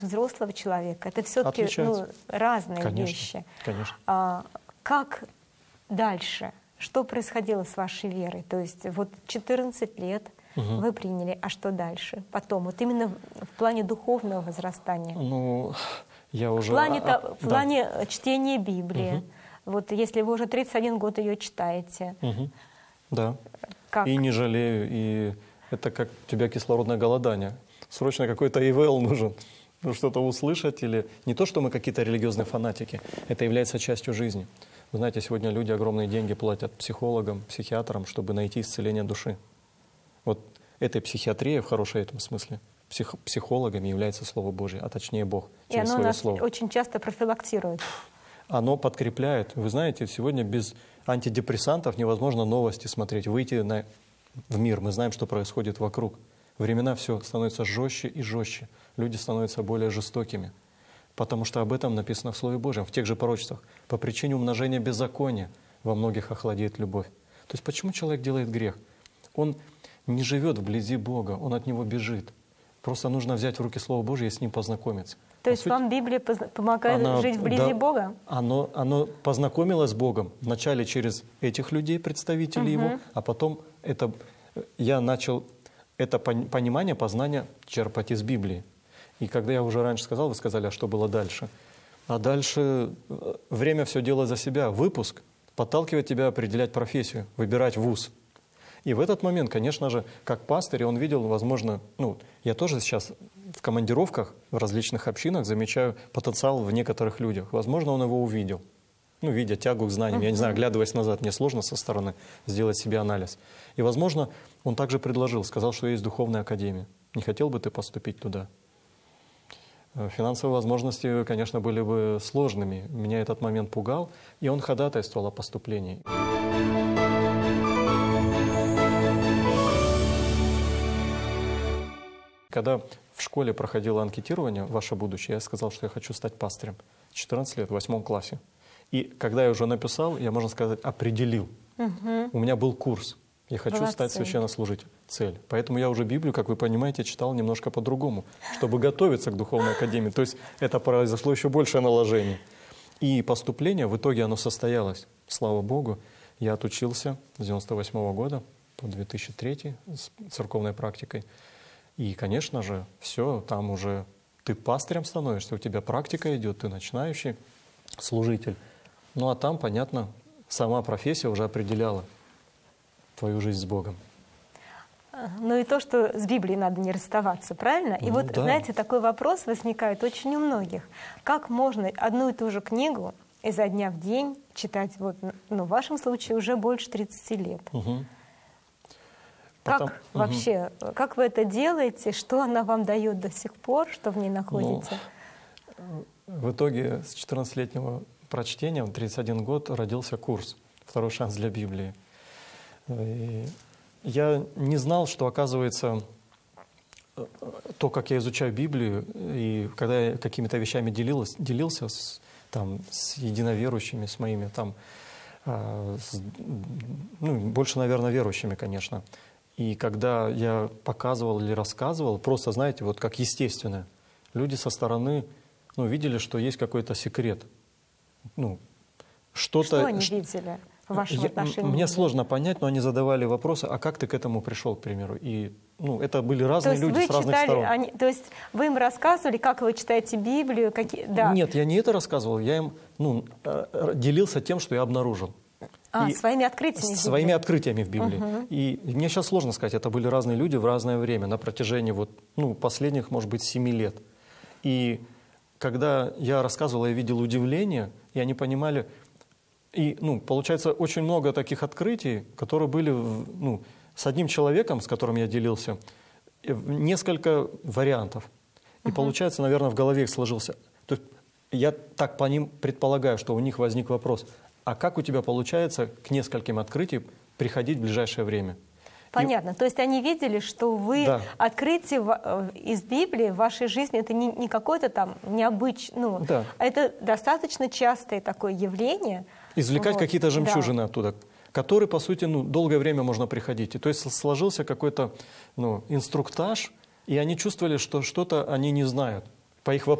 взрослого человека. Это все-таки разные вещи. Конечно. Как дальше? Что происходило с вашей верой? То есть вот 14 лет вы приняли, а что дальше? Потом, вот именно в плане духовного возрастания. Ну, я уже... В плане чтения Библии. Вот если вы уже 31 год ее читаете. Да. Как? И не жалею, и это как у тебя кислородное голодание. Срочно какой-то ИВЛ нужен. Ну, что-то услышать или... Не то, что мы какие-то религиозные фанатики, это является частью жизни. Вы знаете, сегодня люди огромные деньги платят психологам, психиатрам, чтобы найти исцеление души. Вот этой психиатрия в хорошем этом смысле. Психологами является Слово Божье, а точнее Бог через и оно свое нас Слово. очень часто профилактирует. Оно подкрепляет. Вы знаете, сегодня без антидепрессантов невозможно новости смотреть, выйти в мир. Мы знаем, что происходит вокруг. Времена все становится жестче и жестче. Люди становятся более жестокими. Потому что об этом написано в Слове Божьем, в тех же пророчествах. По причине умножения беззакония во многих охладеет любовь. То есть почему человек делает грех? Он не живет вблизи Бога, он от Него бежит. Просто нужно взять в руки Слово Божье и с Ним познакомиться. То есть вам Библия помогает жить вблизи Бога? Оно познакомилось с Богом вначале через этих людей, представителей Его, а потом я начал это понимание, познание черпать из Библии. И когда я уже раньше сказал, вы сказали, а что было дальше? А дальше время все делает за себя. Выпуск подталкивает тебя определять профессию, выбирать вуз. И в этот момент, конечно же, как пастырь, он видел, возможно, я тоже сейчас в командировках в различных общинах замечаю потенциал в некоторых людях. Возможно, он его увидел. Видя тягу к знаниям. Я не знаю, оглядываясь назад, мне сложно со стороны сделать себе анализ. И, возможно, он также предложил, сказал, что есть духовная академия. Не хотел бы ты поступить туда? Финансовые возможности, конечно, были бы сложными. Меня этот момент пугал, и он ходатайствовал о поступлении. Когда в школе проходило анкетирование «Ваше будущее», я сказал, что я хочу стать пастырем. 14 лет, в 8 классе. И когда я уже написал, я, можно сказать, определил. У меня был курс. Я хочу стать священнослужителем. Цель. Поэтому я уже Библию, как вы понимаете, читал немножко по-другому, чтобы готовиться к духовной академии. То есть это произошло еще большее наложение. И поступление, в итоге оно состоялось. Слава Богу, я отучился с 98 года по 2003 с церковной практикой. И, конечно же, все, там уже ты пастырем становишься, у тебя практика идет, ты начинающий служитель. Ну а там, понятно, сама профессия уже определяла твою жизнь с Богом. Ну и то, что с Библией надо не расставаться, правильно? И вот, да. знаете, такой вопрос возникает очень у многих. Как можно одну и ту же книгу изо дня в день читать, в вашем случае, уже больше 30 лет? Как вообще, как вы это делаете, что она вам дает до сих пор, что в ней находите? В итоге с 14-летнего прочтения, в 31 год, родился курс «Второй шанс для Библии». И я не знал, что, оказывается, то, как я изучаю Библию, и когда я какими-то вещами делился с единоверующими, с моими, больше, наверное, верующими, конечно. И когда я показывал или рассказывал, просто, знаете, вот как естественно, люди со стороны видели, что есть какой-то секрет. Что они видели в вашем отношении? Мне сложно понять, но они задавали вопросы, а как ты к этому пришел, к примеру? И это были разные люди с разных сторон. То есть вы им рассказывали, как вы читаете Библию? Нет, я не это рассказывал, я им делился тем, что я обнаружил. Своими открытиями? Своими открытиями в Библии. И мне сейчас сложно сказать, это были разные люди в разное время, на протяжении последних, может быть, 7 лет. И когда я рассказывал, я видел удивление, и они понимали, и, получается, очень много таких открытий, которые были, с одним человеком, с которым я делился, несколько вариантов. И получается, наверное, в голове их сложился. То есть я так по ним предполагаю, что у них возник вопрос, а как у тебя получается к нескольким открытиям приходить в ближайшее время? Понятно. То есть они видели, что вы открытие из Библии в вашей жизни, это не какое-то необычное, а это достаточно частое такое явление. Извлекать какие-то жемчужины оттуда, которые, по сути, долгое время можно приходить. И то есть сложился какой-то инструктаж, и они чувствовали, что что-то они не знают. по их